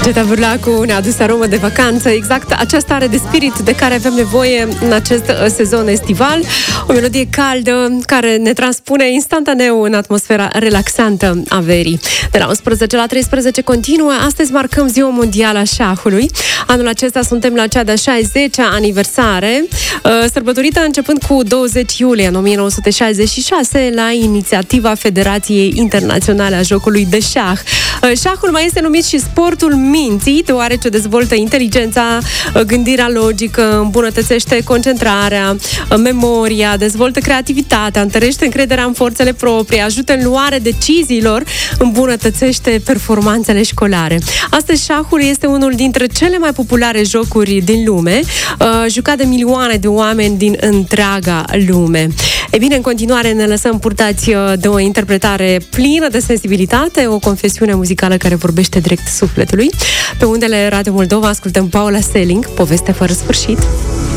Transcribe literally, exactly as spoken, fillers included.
Geta Burlacu ne-a adus aromă de vacanță, exact această are de spirit de care avem nevoie în acest sezon estival. O melodie caldă care ne transpune instantaneu în atmosfera relaxantă a verii. De la unsprezece la treisprezece continuă, astăzi marcăm Ziua Mondială a Șahului. Anul acesta suntem la cea de-a șaizecea aniversare, sărbătorită începând cu douăzeci iulie în o mie nouă sute șaizeci și șase la inițiativa Federației Internaționale a Jocului de Șah. Șahul mai este numit și sportul minții, deoarece dezvoltă inteligența, gândirea logică, îmbunătățește concentrarea, memoria, dezvoltă creativitatea, întărește încrederea în forțele proprii, ajută în luarea deciziilor, îmbunătățește performanțele școlare. Astăzi șahul este unul dintre cele mai populare jocuri din lume, jucat de milioane de oameni din întreaga lume. E bine, în continuare ne lăsăm purtați de o interpretare plină de sensibilitate, o confesiune muzicală care vorbește direct sufletului. Pe undele Radio Moldova ascultăm Paula Selling, Poveste fără sfârșit.